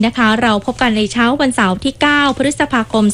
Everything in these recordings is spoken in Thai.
นะคะเราพบกันในเช้าวันเสาร์ที่9พฤษภาคม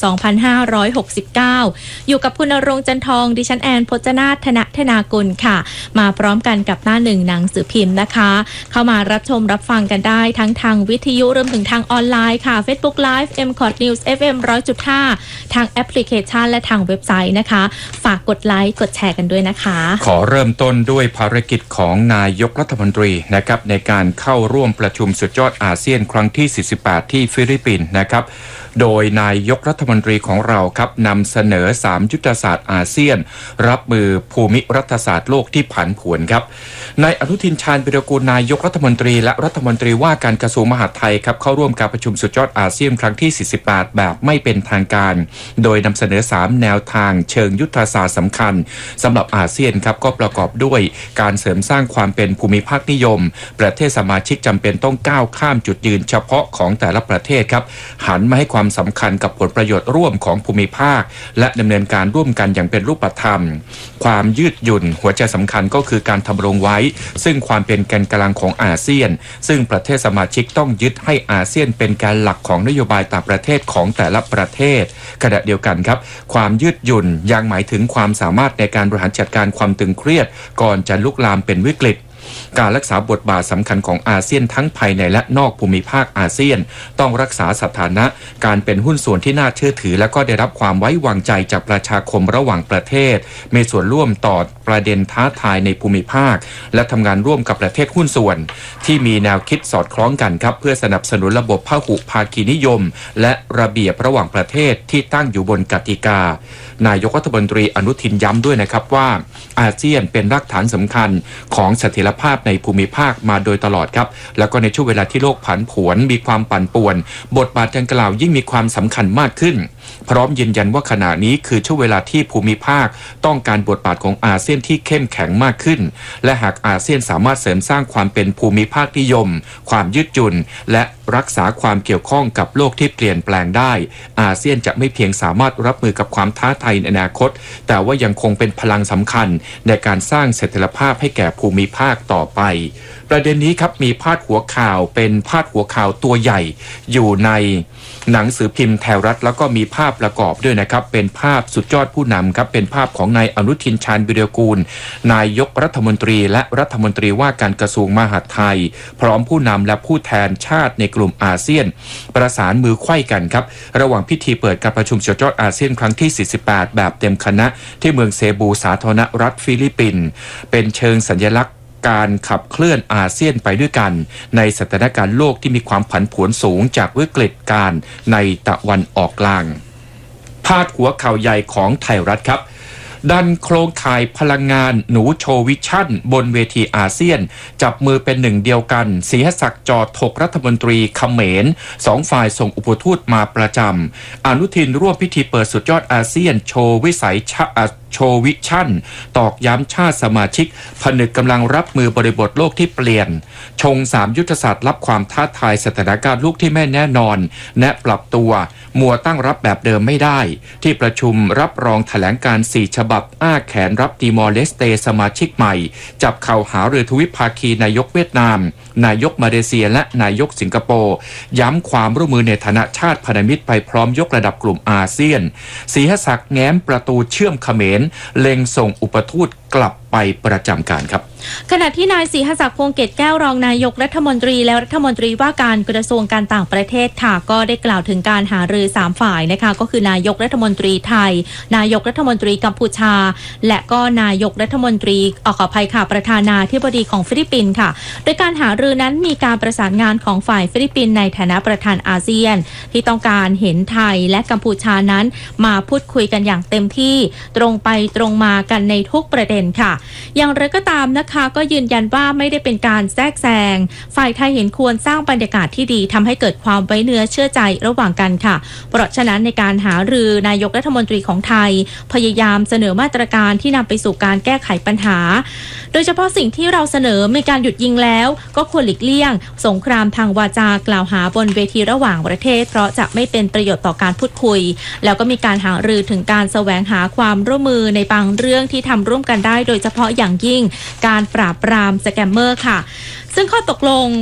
2569อยู่กับคุณณรงค์จันทองดิฉันแอนพจนาถ ธนากุลค่ะมาพร้อมกันกับหน้าหนึ่งหนังสือพิมพ์นะคะเข้ามารับชมรับฟังกันได้ทั้งทางวิทยุรวมถึงทางออนไลน์ค่ะ Facebook Live MCOT News FM 100.5 ทางแอปพลิเคชันและทางเว็บไซต์นะคะฝากกดไลค์กดแชร์กันด้วยนะคะขอเริ่มต้นด้วยภารกิจของนายกรัฐมนตรีนะครับในการเข้าร่วมประชุมสุดยอดอาเซียนครั้งที่48ที่ฟิลิปปินส์นะครับโดยนายกรัฐมนตรีของเราครับนำเสนอ3ยุทธศาสตร์อาเซียนรับมือภูมิรัฐศาสตร์โลกที่ผันผวนครับนายอนุทินชาญวิรากูลนายกรัฐมนตรีและรัฐมนตรีว่าการกระทรวงมหาดไทยครับเข้าร่วมการประชุมสุดยอดอาเซียนครั้งที่48แบบไม่เป็นทางการโดยนำเสนอ3แนวทางเชิงยุทธศาสตร์สำคัญสำหรับอาเซียนครับก็ประกอบด้วยการเสริมสร้างความเป็นภูมิภาคนิยมประเทศสมาชิกจำเป็นต้องก้าวข้ามจุดยืนเฉพาะของแต่ละประเทศครับหันมาให้ความสำคัญกับผลประโยชน์ร่วมของภูมิภาคและดำเนินการร่วมกันอย่างเป็นรูปธรรมความยืดหยุ่นหัวใจสำคัญก็คือการทำรงไว้ซึ่งความเป็นแกนกลางของอาเซียนซึ่งประเทศสมาชิกต้องยึดให้อาเซียนเป็นแกนหลักของนโยบายต่างประเทศของแต่ละประเทศขณะเดียวกันครับความยืดหยุ่นยังหมายถึงความสามารถในการบริหารจัดการความตึงเครียดก่อนจะลุกลามเป็นวิกฤตการรักษาบทบาทสำคัญของอาเซียนทั้งภายในและนอกภูมิภาคอาเซียนต้องรักษาสถานะการเป็นหุ้นส่วนที่น่าเชื่อถือและก็ได้รับความไว้วางใจจากประชาคมระหว่างประเทศมีส่วนร่วมต่อประเด็นท้าทายในภูมิภาคและทำงานร่วมกับประเทศหุ้นส่วนที่มีแนวคิดสอดคล้องกันครับเพื่อสนับสนุนระบบพหุภาคีนิยมและระเบียบระหว่างประเทศที่ตั้งอยู่บนกติกานายกรัฐมนตรีอนุทินย้ำด้วยนะครับว่าอาเซียนเป็นรากฐานสำคัญของเสถียรภาพในภูมิภาคมาโดยตลอดครับแล้วก็ในช่วงเวลาที่โลกผันผวนมีความปั่นป่วนบทบาทดังกล่าวยิ่งมีความสำคัญมากขึ้นพร้อมยืนยันว่าขณะนี้คือช่วงเวลาที่ภูมิภาคต้องการบทบาทของอาเซียนที่เข้มแข็งมากขึ้นและหากอาเซียนสามารถเสริมสร้างความเป็นภูมิภาคนิยมความยืดหยุ่นและรักษาความเกี่ยวข้องกับโลกที่เปลี่ยนแปลงได้อาเซียนจะไม่เพียงสามารถรับมือกับความท้าทายในอนาคตแต่ว่ายังคงเป็นพลังสำคัญในการสร้างเสถียรภาพให้แก่ภูมิภาคต่อไปประเด็นนี้ครับมีพาดหัวข่าวเป็นพาดหัวข่าวตัวใหญ่อยู่ในหนังสือพิมพ์ไทยรัฐแล้วก็มีภาพประกอบด้วยนะครับเป็นภาพสุดยอดผู้นำครับเป็นภาพของนายอนุทินชาญวิรากูลนายกรัฐมนตรีและรัฐมนตรีว่าการกระทรวงมหาดไทยพร้อมผู้นำและผู้แทนชาติในกลุ่มอาเซียนประสานมือไขว้กันครับระหว่างพิธีเปิดการประชุมสุดยอดอาเซียนครั้งที่48แบบเต็มคณะที่เมืองเซบูสาธารณรัฐฟิลิปปินส์เป็นเชิงสัญลักษณ์การขับเคลื่อนอาเซียนไปด้วยกันในสถานการณ์โลกที่มีความผันผวนสูงจากวิกฤตการณ์ในตะวันออกกลางพาดหัวข่าวใหญ่ของไทยรัฐครับดันโครงข่ายพลังงานหนูโชว์วิชั่นบนเวทีอาเซียนจับมือเป็นหนึ่งเดียวกันศรีหศักดิ์จอดถกรัฐมนตรีเขมร2ฝ่ายส่งอุปทูตมาประจำอนุทินร่วมพิธีเปิดสุดยอดอาเซียนโชว์วิชั่นตอกย้ำชาติสมาชิกผนึกกำลังรับมือบริบทโลกที่เปลี่ยนชง3ยุทธศาสตร์รับความท้าทายสถานการณ์โลกที่ไม่แน่นอนและปรับตัวมัวตั้งรับแบบเดิมไม่ได้ที่ประชุมรับรองแถลงการ4ฉบับอ้าแขนรับติมอร์เลสเตสมาชิกใหม่จับเข่าหารือทวิภาคีนายกเวียดนามนายกมาเลเซียและนายกสิงคโปร์ย้ำความร่วมมือในฐานะชาติพันธมิตรไปพร้อมยกระดับกลุ่มอาเซียนศรีหศักดิ์แง้มประตูเชื่อมเขมรเล็งส่งอุปทูตกลับไปประจำการครับขณะที่นายศรีหศักดิ์พงษ์เกตแก้วรองนายกรัฐมนตรีและรัฐมนตรีว่าการกระทรวงการต่างประเทศค่ะก็ได้กล่าวถึงการหารือ3ฝ่ายนะคะก็คือนายกรัฐมนตรีไทยนายกรัฐมนตรีกัมพูชาและก็นายกรัฐมนตรีขออภัยค่ะประธานาธิบดีของฟิลิปปินส์ค่ะโดยการหารือนั้นมีการประสานงานของฝ่ายฟิลิปปินส์ในฐานะประธานอาเซียนที่ต้องการเห็นไทยและกัมพูชานั้นมาพูดคุยกันอย่างเต็มที่ตรงไปตรงมากันในทุกประเด็นค่ะอย่างไรก็ตามนะคะก็ยืนยันว่าไม่ได้เป็นการแทรกแซงฝ่ายไทยเห็นควรสร้างบรรยากาศที่ดีทำให้เกิดความไว้เนื้อเชื่อใจระหว่างกันค่ะเพราะฉะนั้นในการหารือนายกรัฐมนตรีของไทยพยายามเสนอมาตรการที่นำไปสู่การแก้ไขปัญหาโดยเฉพาะสิ่งที่เราเสนอมีการหยุดยิงแล้วก็ควรหลีกเลี่ยงสงครามทางวาจากล่าวหาบนเวทีระหว่างประเทศเพราะจะไม่เป็นประโยชน์ต่อการพูดคุยแล้วก็มีการหารือถึงการแสวงหาความร่วมมือในบางเรื่องที่ทำร่วมกันได้โดยเฉพาะอย่างยิ่งการปราบปรามสแกมเมอร์ค่ะซึ่งข้อตกลง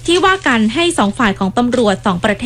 ที่ว่ากันให้2ฝ่ายของตำรวจ2ประเทศ